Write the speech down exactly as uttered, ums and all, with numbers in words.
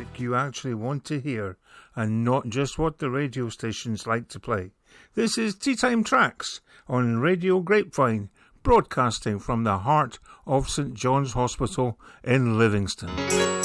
music you actually want to hear and not just what the radio stations like to play. This is Tea Time Tracks on Radio Grapevine, broadcasting from the heart of St John's Hospital in Livingston.